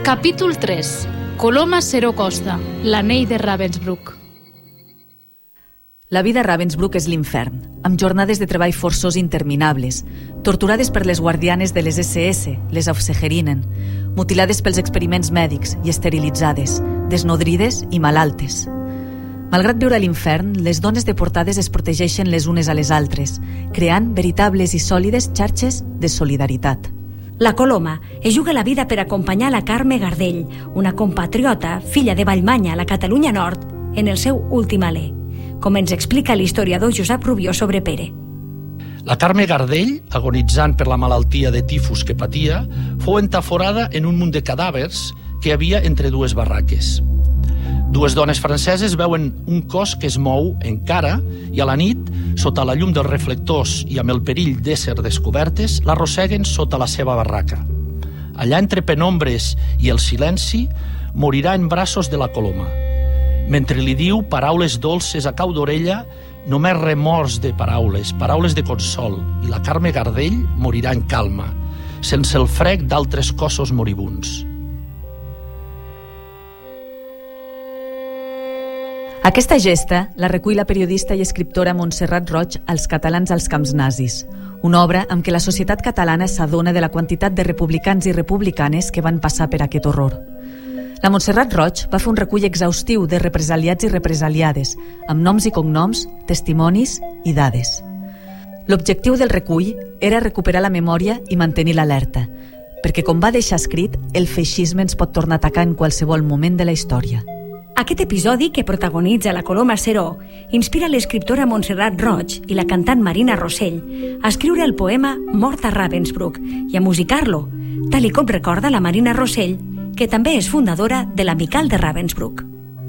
Capítol 3. Coloma Seró Costa, l'anell de Ravensbrück. La vida a Ravensbrück és l'infern, amb jornades de treball forçós interminables, torturades per les guardianes de les SS, les Aufseherinnen, mutilades pels experiments mèdics i esterilitzades, desnodrides i malaltes. Malgrat viure a l'infern, les dones deportades es protegeixen les unes a les altres, creant veritables i sòlides xarxes de solidaritat. La Coloma es juga la vida per acompanyar la Carme Gardell, una compatriota, filla de Vallmanya, a la Catalunya Nord, en el seu últim alè, com ens explica l'historiador Josep Rubió sobre Pere. La Carme Gardell, agonitzant per la malaltia de tifus que patia, fou entaforada en un munt de cadàvers que hi havia entre dues barraques. Dues dones franceses veuen un cos que es mou encara i a la nit, sota la llum dels reflectors i amb el perill d'ésser descobertes, l'arrosseguen sota la seva barraca. Allà, entre penombres i el silenci, morirà en braços de la Coloma. Mentre li diu paraules dolces a cau d'orella, només remors de paraules, paraules de consol, i la Carme Gardell morirà en calma, sense el frec d'altres cossos moribuns. Aquesta gesta la recull la periodista i escriptora Montserrat Roig als catalans als camps nazis, una obra amb què la societat catalana s'adona de la quantitat de republicans i republicanes que van passar per aquest horror. La Montserrat Roig va fer un recull exhaustiu de represaliats i represaliades, amb noms i cognoms, testimonis i dades. L'objectiu del recull era recuperar la memòria i mantenir l'alerta, perquè, com va deixar escrit, el feixisme ens pot tornar a atacar en qualsevol moment de la història. Aquest episodi, que protagonitza la Coloma Seró, inspira l'escriptora Montserrat Roig i la cantant Marina Rossell a escriure el poema Mort a Ravensbrück i a musicar-lo, tal i com recorda la Marina Rossell, que també és fundadora de l'Amical de Ravensbrück.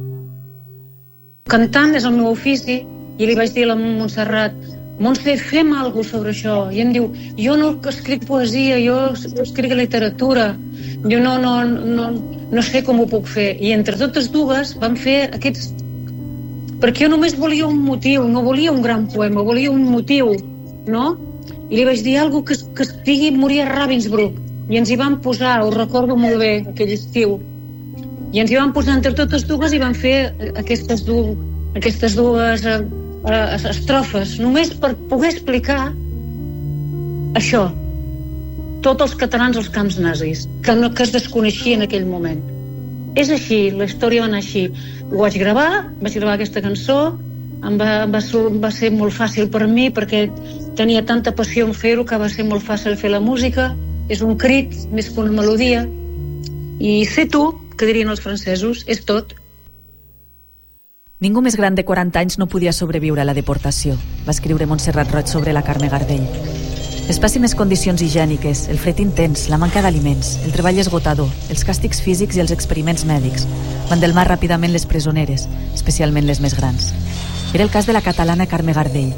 Cantant és el meu ofici i li vaig dir a la Montserrat: Montse, fem alguna cosa sobre això. I em diu: jo no escric poesia, jo escric literatura, jo no sé com ho puc fer. I entre totes dues vam fer aquests... Perquè jo només volia un motiu, no volia un gran poema, volia un motiu, no? I li vaig dir alguna cosa que estigui morir a Ravensbrück. I ens hi vam posar, ho recordo molt bé, aquell estiu. I ens hi vam posar entre totes dues i vam fer aquestes dues estrofes, només per poder explicar això. Tots els catalans als camps nazis, que es desconeixien en aquell moment. És així, la història va anar així. Ho vaig gravar aquesta cançó, va ser molt fàcil per mi perquè tenia tanta passió en fer-ho que va ser molt fàcil fer la música. És un crit més que una melodia. I sé tu, que dirien els francesos, és tot. Ningú més gran de 40 anys no podia sobreviure a la deportació, va escriure Montserrat Roig sobre la Carme Gardell. Les pèssimes condicions higièniques, el fred intens, la manca d'aliments, el treball esgotador, els càstigs físics i els experiments mèdics van delmar ràpidament les presoneres, especialment les més grans. Era el cas de la catalana Carme Gardell.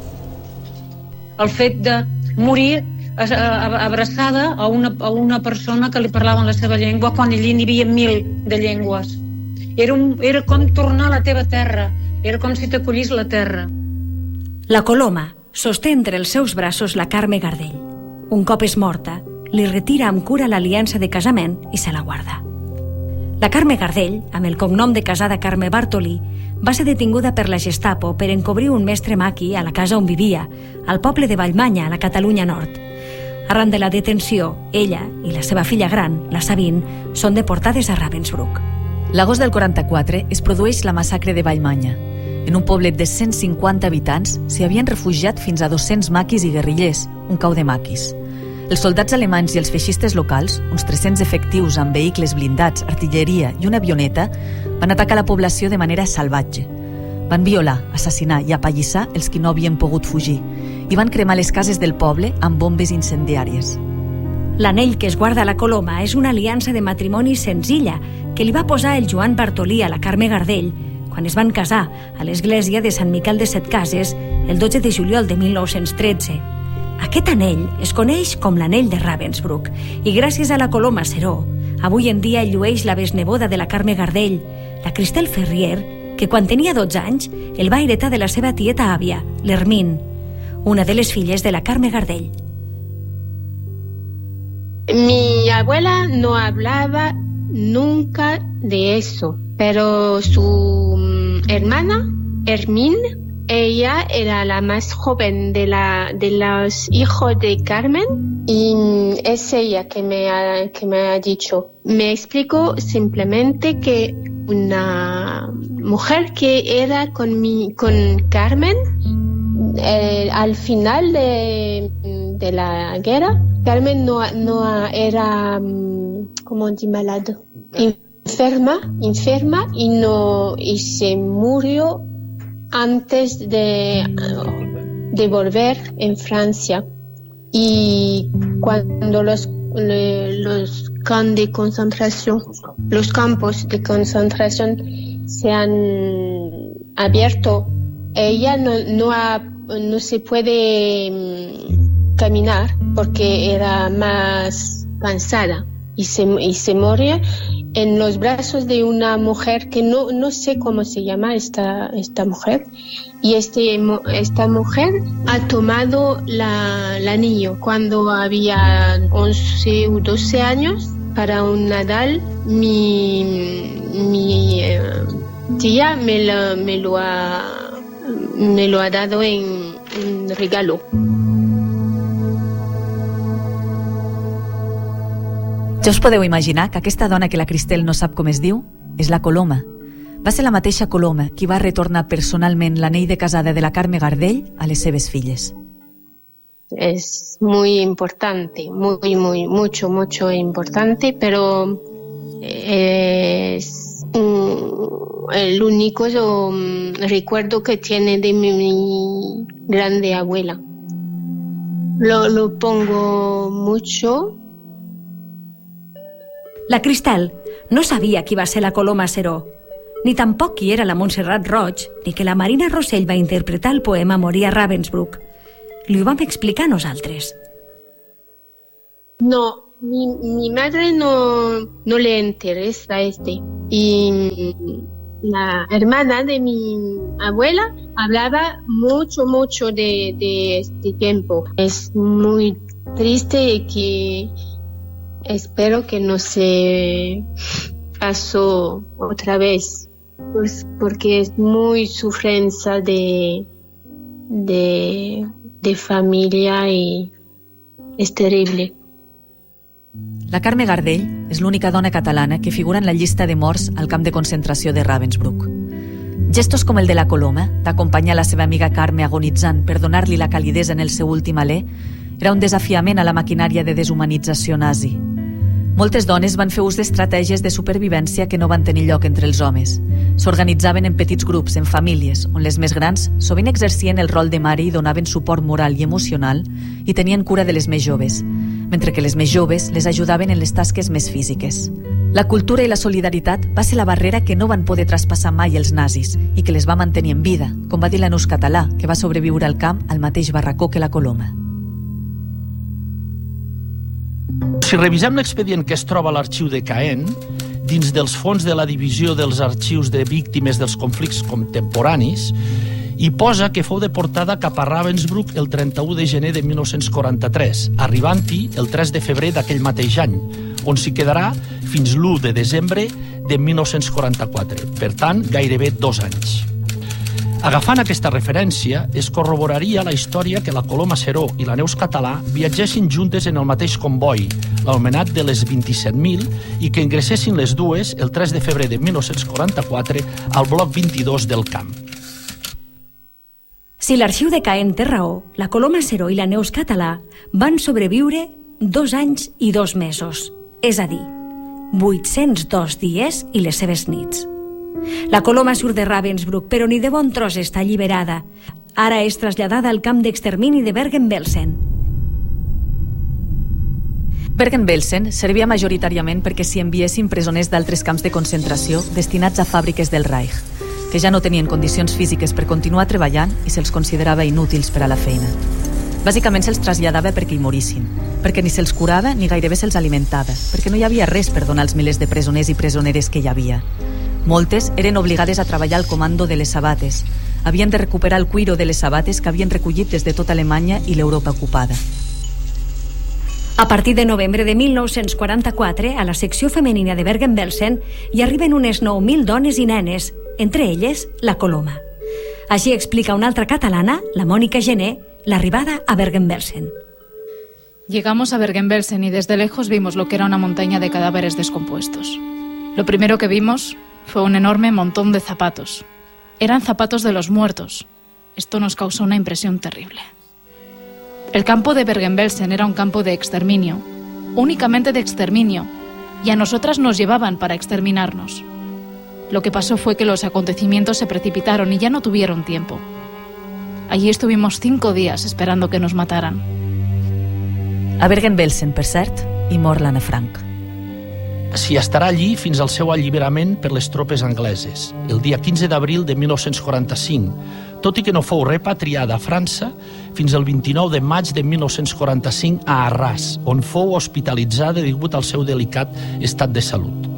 El fet de morir abraçada a una persona que li parlava en la seva llengua quan allí n'hi havia 1000 de llengües. Era com tornar a la teva terra, era com si t'acollís la terra. La Coloma sosté entre els seus braços la Carme Gardell. Un cop és morta, li retira amb cura l'aliança de casament i se la guarda. La Carme Gardell, amb el cognom de casada Carme Bartolí, va ser detinguda per la Gestapo per encobrir un mestre maqui a la casa on vivia, al poble de Vallmanya, a la Catalunya Nord. Arran de la detenció, ella i la seva filla gran, la Sabine, són deportades a Ravensbrück. L'agost del 44 es produeix la massacre de Vallmanya. En un poblet de 150 habitants s'hi havien refugiat fins a 200 maquis i guerrillers, un cau de maquis. Els soldats alemanys i els feixistes locals, uns 300 efectius amb vehicles blindats, artilleria i una avioneta, van atacar la població de manera salvatge. Van violar, assassinar i apallissar els que no havien pogut fugir i van cremar les cases del poble amb bombes incendiàries. L'anell que es guarda a la Coloma és una aliança de matrimoni senzilla que li va posar el Joan Bartolí a la Carme Gardell quan es van casar a l'església de Sant Miquel de Setcases el 12 de juliol de 1913. Aquest anell es coneix com l'anell de Ravensbrück i gràcies a la Coloma Seró, avui en dia llueix la besneboda de la Carme Gardell, la Cristel Ferrier, que quan tenia 12 anys el va heretar de la seva tieta àvia, l'Hermine, una de les filles de la Carme Gardell. Mi abuela no hablaba nunca de eso. Pero su hermana, Hermine, ella era la más joven de los hijos de Carmen y es ella que me ha dicho. Me explico simplemente que una mujer que era con Carmen al final de la guerra, Carmen no era ¿cómo se llama? Enferma y se murió antes de volver en Francia. Y cuando los campos de concentración se han abierto, ella no se puede caminar porque era más cansada y se moría en los brazos de una mujer que no sé cómo se llama esta mujer, y esta mujer ha tomado la niño cuando había 11 o 12 años para un Nadal. Mi tía me lo ha dado en regalo. Ja us podeu imaginar que aquesta dona que la Cristel no sap com es diu és la Coloma. Va ser la mateixa Coloma qui va retornar personalment l'anell de casada de la Carme Gardell a les seves filles. Es muy importante, mucho importante, pero es el único recuerdo que tiene de mi grande abuela. Lo pongo mucho. La Cristel no sabia qui va ser la Coloma Seró, ni tampoc qui era la Montserrat Roig, ni que la Marina Rossell va interpretar el poema Morir a Ravensbrück. Li ho vam explicar nosaltres. No, mi madre no le interesa y la hermana de mi abuela hablaba mucho de este tiempo. Es muy triste que espero que no se pasó otra vez, pues porque es muy sufrencia de familia y es terrible. La Carme Gardell és l'única dona catalana que figura en la llista de morts al camp de concentració de Ravensbrück. Gestos com el de la Coloma, d'acompanyar la seva amiga Carme agonitzant per donar-li la calidesa en el seu últim alè, era un desafiament a la maquinària de deshumanització nazi. Moltes dones van fer ús d'estratègies de supervivència que no van tenir lloc entre els homes. S'organitzaven en petits grups, en famílies, on les més grans sovint exercien el rol de mare i donaven suport moral i emocional i tenien cura de les més joves, mentre que les més joves les ajudaven en les tasques més físiques. La cultura i la solidaritat va ser la barrera que no van poder traspassar mai els nazis i que les va mantenir en vida, com va dir la Neus Català, que va sobreviure al camp al mateix barracó que la Coloma. Si revisem l'expedient que es troba a l'arxiu de Caen, dins dels fons de la divisió dels arxius de víctimes dels conflictes contemporanis, hi posa que fou deportada cap a Ravensbrück el 31 de gener de 1943, arribant-hi el 3 de febrer d'aquell mateix any, on s'hi quedarà fins l'1 de desembre de 1944, per tant, gairebé 2 anys. Agafant aquesta referència, es corroboraria la història que la Coloma Seró i la Neus Català viatgessin juntes en el mateix comboi, l'anomenat de les 27.000, i que ingressessin les dues el 3 de febrer de 1944 al bloc 22 del camp. Si l'arxiu de Caen té raó, la Coloma Seró i la Neus Català van sobreviure 2 anys i 2 mesos, és a dir, 802 dies i les seves nits. La Coloma surt de Ravensbrück, però ni de bon tros està alliberada. Ara és traslladada al camp d'extermini de Bergen-Belsen. Bergen-Belsen servia majoritàriament perquè s'hi enviessin presoners d'altres camps de concentració destinats a fàbriques del Reich, que ja no tenien condicions físiques per continuar treballant i se'ls considerava inútils per a la feina. Bàsicament se'ls traslladava perquè hi morissin, perquè ni se'ls curava ni gairebé se'ls alimentava, perquè no hi havia res per donar als milers de presoners i presoneres que hi havia. Moltes eren obligades a treballar al comando de les sabates. Havien de recuperar el cuiro de les sabates que havien recollit des de tota Alemanya i l'Europa ocupada. A partir de novembre de 1944, a la secció femenina de Bergen-Belsen hi arriben unes 9.000 dones i nenes, entre elles la Coloma. Així explica una altra catalana, la Mònica Gené, l'arribada a Bergen-Belsen. Llegamos a Bergen-Belsen y desde lejos vimos lo que era una montaña de cadáveres descompuestos. Lo primero que vimos fue un enorme montón de zapatos. Eran zapatos de los muertos. Esto nos causó una impresión terrible. El campo de Bergen-Belsen era un campo de exterminio, únicamente de exterminio, y a nosotras nos llevaban para exterminarnos. Lo que pasó fue que los acontecimientos se precipitaron y ya no tuvieron tiempo. Allí estuvimos 5 días esperando que nos mataran. A Bergen-Belsen, per cert, hi mor l'Anna Frank. S'hi estarà allí fins al seu alliberament per les tropes angleses, el dia 15 d'abril de 1945, tot i que no fou repatriada a França fins al 29 de maig de 1945 a Arràs, on fou hospitalitzada degut al seu delicat estat de salut.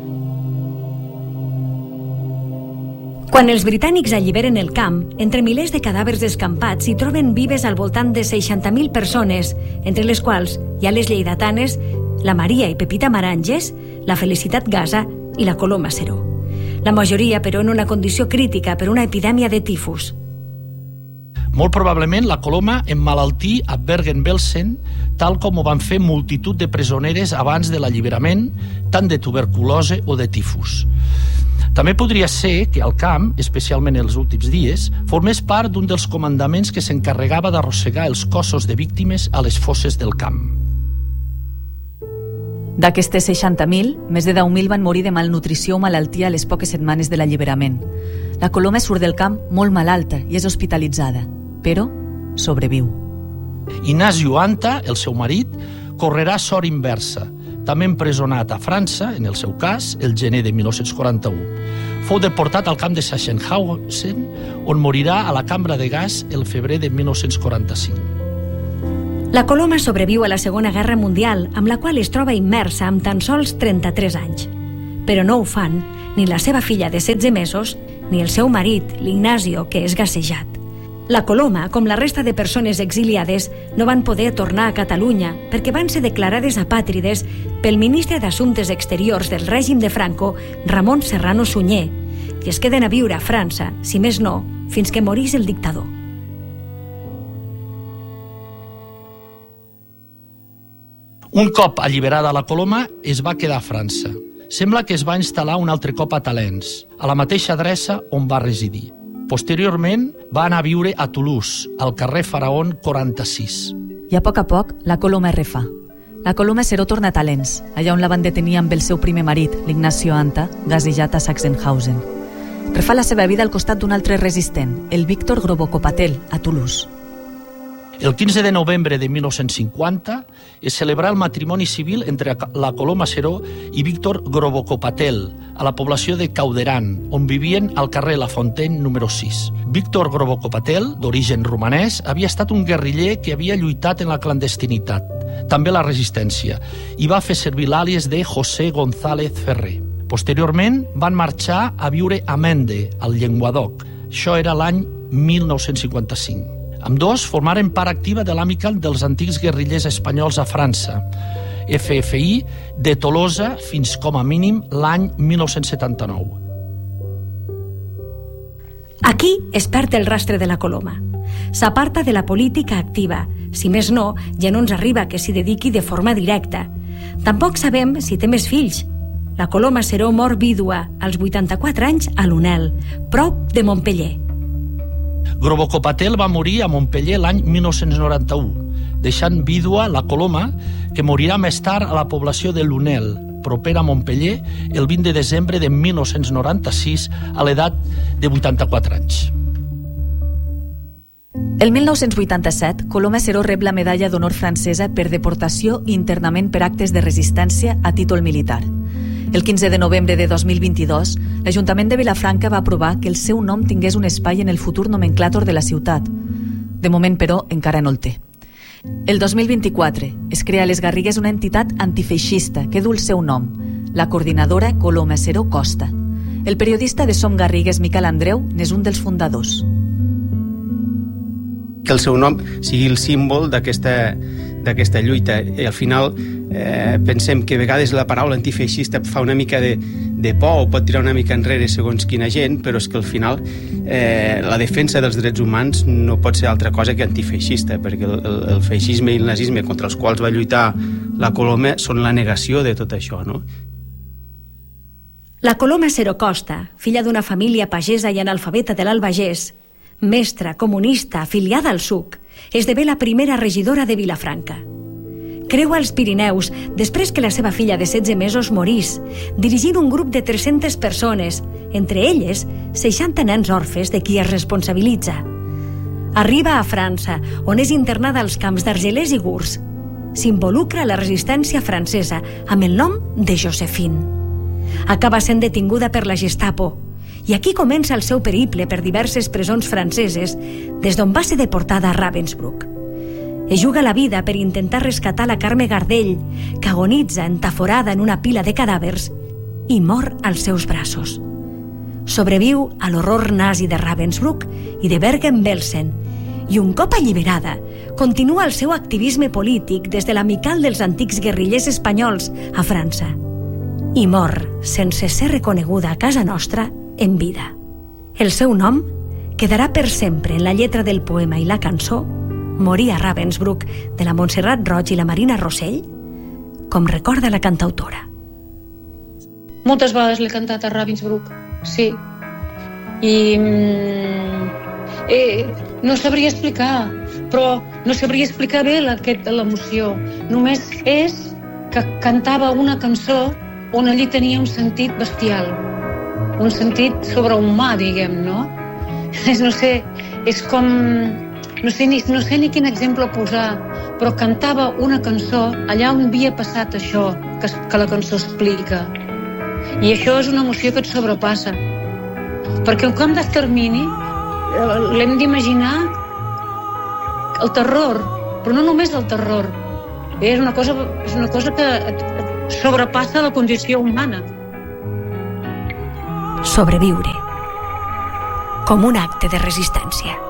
Quan els britànics alliberen el camp, entre milers de cadàvers escampats s'hi troben vives al voltant de 60.000 persones, entre les quals hi ha les lleidatanes la Maria i Pepita Maranges, la Felicitat Gasa i la Coloma Seró. La majoria, però, en una condició crítica per una epidèmia de tifus. Molt probablement la Coloma emmalaltí a Bergen-Belsen, tal com ho van fer multitud de presoneres abans de l'alliberament, tant de tuberculose o de tifus. També podria ser que al camp, especialment els últims dies, formés part d'un dels comandaments que s'encarregava d'arrossegar els cossos de víctimes a les fosses del camp. D'aquestes 60.000, més de 10.000 van morir de malnutrició o malaltia a les poques setmanes de l'alliberament. La Coloma surt del camp molt malalta i és hospitalitzada, però sobreviu. Ignasi Anta, el seu marit, correrà sort inversa, també empresonat a França, en el seu cas, el gener de 1941. Fou deportat al camp de Sachsenhausen, on morirà a la cambra de gas el febrer de 1945. La Coloma sobreviu a la Segona Guerra Mundial, amb la qual es troba immersa amb tan sols 33 anys. Però no ho fan ni la seva filla de 16 mesos, ni el seu marit, l'Ignacio, que és gasejat. La Coloma, com la resta de persones exiliades, no van poder tornar a Catalunya perquè van ser declarades apàtrides pel ministre d'Assumptes Exteriors del règim de Franco, Ramon Serrano Sunyer, i es queden a viure a França, si més no, fins que morís el dictador. Un cop alliberada la Coloma, es va quedar a França. Sembla que es va instal·lar un altre cop a Talens, a la mateixa adreça on va residir. Posteriorment, va anar a viure a Toulouse, al carrer Faraón 46. I a poc, la Coloma es refà. La Coloma Seró torna a Talens, allà on la van detenir amb el seu primer marit, l'Ignacio Anta, gasejat a Sachsenhausen. Refà la seva vida al costat d'un altre resistent, el Víctor Grobokopatel, a Toulouse. El 15 de novembre de 1950 es celebrà el matrimoni civil entre la Coloma Seró i Víctor Grobokopatel a la població de Cauderan, on vivien al carrer La Fontaine número 6. Víctor Grobokopatel, d'origen romanès, havia estat un guerriller que havia lluitat en la clandestinitat, també la resistència, i va fer servir l'àlies de José González Ferrer. Posteriorment van marxar a viure a Mende, al Llenguadoc. Això era l'any 1955. Ambdós formaren part activa de l'Amical dels antics guerrillers espanyols a França, FFI, de Tolosa fins com a mínim l'any 1979. Aquí es perd el rastre de la Coloma. S'aparta de la política activa, si més no, ja no ens arriba que s'hi dediqui de forma directa. Tampoc sabem si té més fills. La Coloma Seró mor vídua als 84 anys a l'Unel, prop de Montpeller. Grobokopatel va morir a Montpeller l'any 1991, deixant vídua la Coloma, que morirà més tard a la població de l'Unel, propera a Montpeller, el 20 de desembre de 1996, a l'edat de 84 anys. El 1987, Coloma Seró rep la medalla d'honor francesa per deportació i internament per actes de resistència a títol militar. El 15 de novembre de 2022, l'Ajuntament de Vilafranca va aprovar que el seu nom tingués un espai en el futur nomenclàtor de la ciutat. De moment, però, encara no el té. El 2024 es crea a les Garrigues una entitat antifeixista que du el seu nom, la Coordinadora Coloma Seró Costa. El periodista de Som Garrigues, Miquel Andreu, n'és un dels fundadors. Que el seu nom sigui el símbol d'aquesta d'aquesta lluita. I al final pensem que a vegades la paraula antifeixista fa una mica de por o pot tirar una mica enrere segons quina gent, però és que al final la defensa dels drets humans no pot ser altra cosa que antifeixista, perquè el feixisme i el nazisme contra els quals va lluitar la Coloma són la negació de tot això, no? La Coloma Serocosta, filla d'una família pagesa i analfabeta de l'Albagés, mestra comunista afiliada al SUC, esdevé la primera regidora de Vilafranca. Creua els Pirineus després que la seva filla de 16 mesos morís, dirigint un grup de 300 persones, entre elles 60 nens orfes de qui es responsabilitza. Arriba a França, on és internada als camps d'Argelers i Gurs. S'involucra a la resistència francesa amb el nom de Josephine. Acaba sent detinguda per la Gestapo i aquí comença el seu periple per diverses presons franceses des d'on va ser deportada a Ravensbrück. Es juga la vida per intentar rescatar la Carme Gardell, que agonitza entaforada en una pila de cadàvers i mor als seus braços. Sobreviu a l'horror nazi de Ravensbrück i de Bergen-Belsen i un cop alliberada continua el seu activisme polític des de l'Amical dels Antics Guerrillers Espanyols a França. I mor, sense ser reconeguda a casa nostra, en vida. El seu nom quedarà per sempre en la lletra del poema i la cançó Morir a Ravensbrück, de la Montserrat Roig i la Marina Rossell, com recorda la cantautora. Moltes vegades l'he cantat a Ravensbrück, sí. I no sabria explicar, però no sabria explicar bé l'emoció. Només és que cantava una cançó on allí tenia un sentit bestial, un sentit sobrehumà, diguem, no? No sé, és com... No sé ni quin exemple posar, però cantava una cançó allà on havia passat això que la cançó explica. I això és una emoció que et sobrepassa. Perquè un camp d'extermini l'hem d'imaginar el terror, però no només el terror. És una cosa que sobrepassa la condició humana. Sobreviure com un acte de resistència.